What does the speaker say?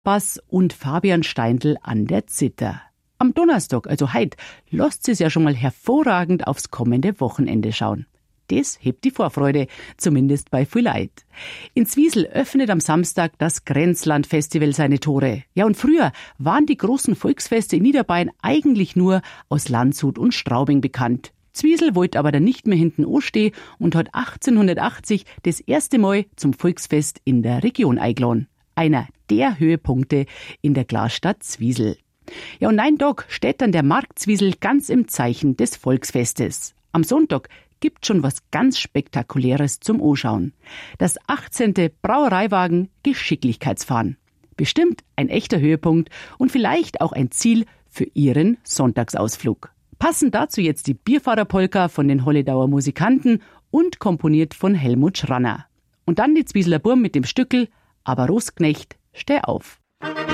Bass und Fabian Steindl an der Zither. Am Donnerstag, also heute, lasst es ja schon mal hervorragend aufs kommende Wochenende schauen. Das hebt die Vorfreude, zumindest bei viel Leid. In Zwiesel öffnet am Samstag das Grenzland-Festival seine Tore. Ja, und früher waren die großen Volksfeste in Niederbayern eigentlich nur aus Landshut und Straubing bekannt. Zwiesel wollte aber dann nicht mehr hinten anstehen und hat 1880 das erste Mal zum Volksfest in der Region eingeladen. Einer der Höhepunkte in der Glasstadt Zwiesel. Ja, und einen Tag steht dann der Markt Zwiesel ganz im Zeichen des Volksfestes. Am Sonntag gibt schon was ganz Spektakuläres zum Anschauen. Das 18. Brauereiwagen Geschicklichkeitsfahren. Bestimmt ein echter Höhepunkt und vielleicht auch ein Ziel für Ihren Sonntagsausflug. Passend dazu jetzt die Bierfahrerpolka von den Holledauer Musikanten und komponiert von Helmut Schranner. Und dann die Zwieseler Burm mit dem Stückel Aber Rosknecht, steh auf.